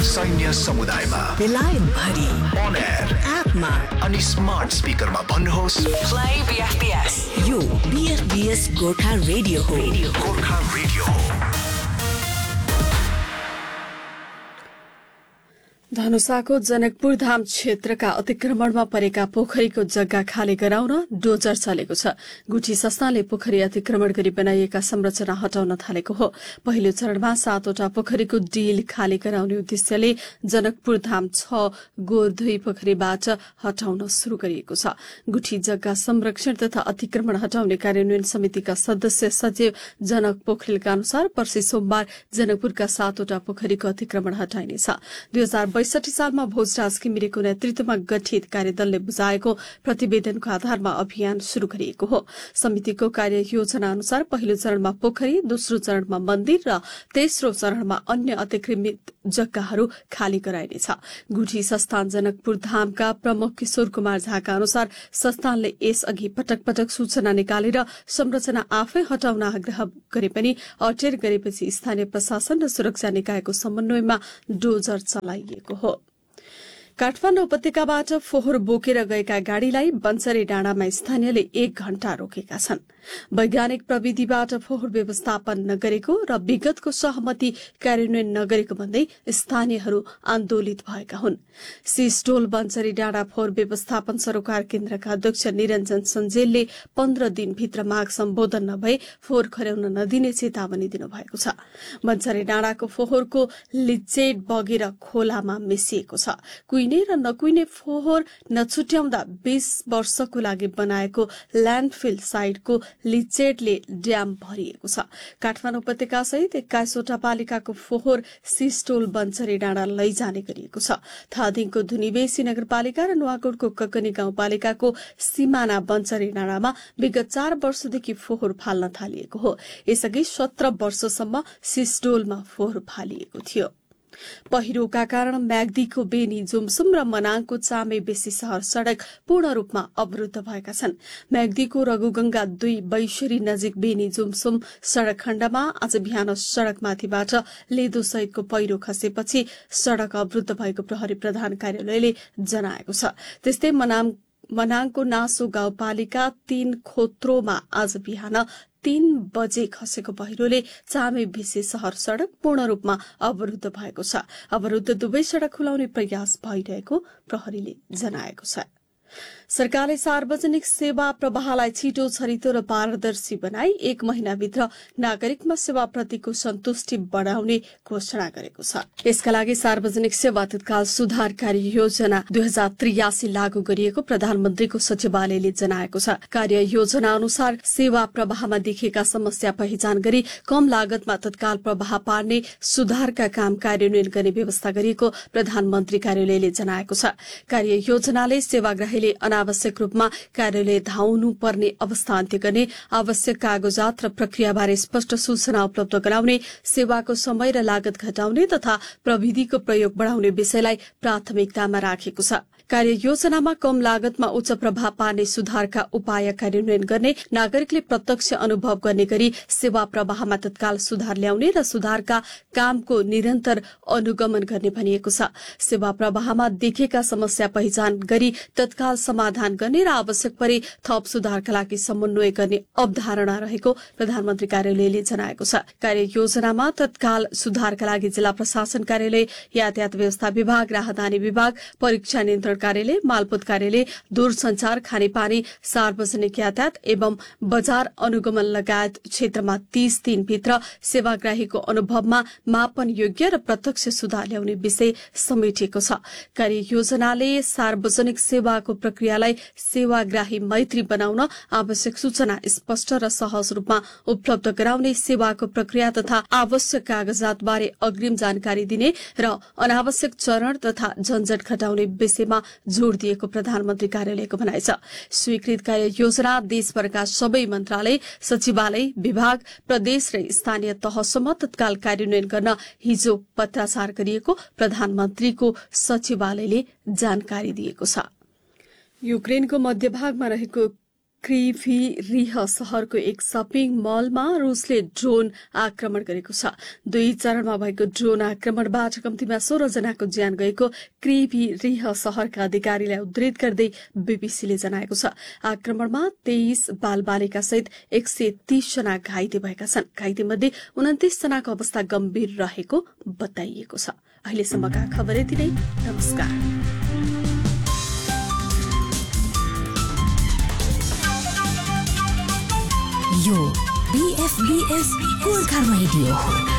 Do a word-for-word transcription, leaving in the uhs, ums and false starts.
सैन्य समुदायमा, बेलायत भरि, on air, एपमा अनि स्मार्ट स्पिकरमा भन्नुहोस् प्ले बीएफबीएस। यो बीएफबीएस गोर्खा रेडियो हो। गोर्खा रेडियो हो। धनुषाको जनकपुर धाम क्षेत्रका अतिक्रमणमा परेका पोखरीको जग्गा खाली गराउन डोजर चलेको छ। गुठी संस्थाले पोखरी अतिक्रमण गरी बनाइएका संरचना हटाउन थालेको हो। पहिलो चरणमा सातवटा पोखरीको डिल खाली गराउने उद्देश्यले जनकपुर धाम छ गोरधुई पोखरीबाट हटाउन शुरू गरिएको छ। गुठी जग्गा संरक्षण तथा अतिक्रमण हटाउने कार्यान्वयन समितिका सदस्य सचिव जनक पोखरेलका अनुसार पर्सि सोमबार जनकपुरका सातवटा पोखरीको अतिक्रमण हटाइनेछ। दुई हजार बैसठी सालमा भोजराज घिमिरेको नेतृत्वमा गठित कार्यदलले बुझाएको प्रतिवेदनको आधारमा अभियान शुरू गरिएको हो। समितिको कार्य योजना अनुसार पहिलो चरणमा पोखरी, दोस्रो चरणमा मन्दिर र तेस्रो चरणमा अन्य अतिक्रमित जग्गाहरू खाली गराइनेछ। गुठी संस्थान जनकपुर धामका प्रमुख किशोर कुमार झाका अनुसार संस्थानले यसअघि पटक पटक सूचना निकालेर संरचना आफै हटाउन आग्रह गरे पनि अटेर गरेपछि स्थानीय प्रशासन र सुरक्षा निकायको समन्वयमा डोजर चलाइएको हो। काठमाडौँ उपत्यकाबाट फोहोर बोकेर गएका गाड़ीलाई बन्सरी डाँडामा स्थानीयले एक घण्टा रोकेका छन्। वैज्ञानिक प्रविधिबाट फोहोर व्यवस्थापन नगरेको र विगतको सहमति कार्यान्वयन नगरेको भन्दै स्थानीयहरू आन्दोलित भएका हुन्। सिस्टोल बन्सरी डाँडा फोहोर व्यवस्थापन सरोकार केन्द्रका अध्यक्ष निरञ्जन सञ्जेलले पन्ध्र दिनभित्र माग सम्बोधन नभए फोहोर खर्याउन नदिने चेतावनी दिनुभएको छ। बन्सरी डाँडाको फोहोरको लिचेट बगेर खोलामा मिसिएको छ। कुइने र नकुइने फोहोर नछुट्याउँदा बीस वर्षको लागि बनाएको ल्यान्डफिल साइटको लिचेटले ड्याम भरिएको छ। काठमाडौँ उपत्यका सहित एक्काइसवटा पालिकाको फोहोर सिस्टोल बन्सरी डाँडा लैजाने गरिएको छ। थादिङको धुनीबेसी नगरपालिका र नुवाकोटको ककनी गाउँपालिकाको सिमाना बन्सरी डाँडामा विगत चार वर्षदेखि फोहोर फाल्न थालिएको हो। यसअघि सत्र वर्षसम्म सिस्टोलमा फोहोर फालिएको थियो। पहिरोका कारण म्याग्दीको बेनी जुमसुम र मनाङको चामे बेसी शहर सड़क पूर्ण रूपमा अवरुद्ध भएका छन्। म्याग्दीको रघुगंगा दुई बैशरी नजिक बेनी जुमसुम सड़क खण्डमा आज बिहान सड़कमाथिबाट लेदो सहितको पहिरो खसेपछि सड़क अवरुद्ध भएको प्रहरी प्रधान कार्यालयले जनाएको छ। त्यस्तै मनाङ मनाङको नासो गाउँपालिका तीन खोत्रोमा आज बिहान तीन बजे खसेको पहिरोले चामे भिसे शहर सड़क पूर्ण रूपमा अवरुद्ध भएको छ। अवरुद्ध दुवै सड़क खुलाउने प्रयास भइरहेको प्रहरीले जनाएको छ। सरकारले सार्वजनिक सेवा प्रवाहलाई छिटो, छरितो र पारदर्शी बनाई एक महिनाभित्र नागरिकमा सेवाप्रतिको सन्तुष्टि बढ़ाउने घोषणा गरेको छ। यसका लागि सार्वजनिक सेवा तत्काल सुधार कार्य योजना दुई हजार त्रियासी लागू गरिएको प्रधानमन्त्रीको सचिवालयले जनाएको छ। कार्य योजना अनुसार सेवा प्रवाहमा देखिएका समस्या पहिचान गरी कम लागतमा तत्काल प्रवाह पार्ने सुधारका काम कार्यान्वयन गर्ने व्यवस्था गरिएको प्रधानमन्त्री कार्यालयले जनाएको छ। कार्य योजनाले सेवाग्राहीले अनावश्यक रूपमा कार्यालय धाउनु पर्ने अवस्था अन्त्य गर्ने, आवश्यक कागजात र प्रक्रियाबारे स्पष्ट सूचना उपलब्ध गराउने, सेवाको समय र लागत घटाउने तथा प्रविधिको प्रयोग बढ़ाउने विषयलाई प्राथमिकतामा राखेको छ। कार्य योजनामा कम लागतमा उच्च प्रभाव पार्ने सुधारका उपाय कार्यान्वयन गर्ने, नागरिकले प्रत्यक्ष अनुभव गर्ने गरी सेवा प्रवाहमा तत्काल सुधार ल्याउने र सुधारका कामको निरन्तर अनुगमन गर्ने भनिएको छ। सेवा प्रवाहमा देखेका समस्या पहिचान गरी तत्काल समाधान गर्ने र आवश्यक परे थप सुधारका लागि समन्वय गर्ने अवधारणा रहेको प्रधानमन्त्री कार्यालयले जनाएको छ। कार्य योजनामा तत्काल सुधारका लागि जिल्ला प्रशासन कार्यालय, यातायात व्यवस्था विभाग, राहदानी विभाग, परीक्षा नियन्त्रण कार्यालय, मालपोत कार्यालय, दूरसञ्चार, खानेपानी, सार्वजनिक यातायात एवं बजार अनुगमन लगायत क्षेत्रमा तीस दिनभित्र सेवाग्राहीको अनुभवमा मापन योग्य र प्रत्यक्ष सुधार ल्याउने विषय समेटिएको छ। कार्य योजनाले सार्वजनिक सेवाको प्रक्रियालाई सेवाग्राही मैत्री बनाउन आवश्यक सूचना स्पष्ट र सहज रूपमा उपलब्ध गराउने, सेवाको प्रक्रिया तथा आवश्यक कागजातबारे अग्रिम जानकारी दिने र अनावश्यक चरण तथा झन्झट घटाउने विषयमा जोड़ दिएको प्रधानमन्त्री कार्यालयको भनाइ छ। स्वीकृत कार्य योजना देशभरका सबै मन्त्रालय, सचिवालय, विभाग, प्रदेश र स्थानीय तहसम्म तत्काल कार्यान्वयन गर्न हिजो पत्राचार गरिएको प्रधानमन्त्रीको सचिवालयले जानकारी दिएको छ। युक्रेनको मध्यभागमा रहेको क्रिभिरिह शहरको एक सपिङ मलमा रुसले ड्रोन आक्रमण गरेको छ। दुई चरणमा भएको ड्रोन आक्रमणबाट कम्तीमा सोह्र जनाको ज्यान गएको क्रिभिरिह शहरका अधिकारीलाई उद्धृत गर्दै बीबीसीले जनाएको छ। आक्रमणमा तेइस बालबालिका सहित एक सय तीस जना घाइते भएका छन्। घाइते मध्ये उन्तिस जनाको अवस्था गम्भीर रहेको बताइएको छ। अहिलेसम्मका खबर यति नै। नमस्कार। यो बीएफबीएस गोर्खा रेडियो हो।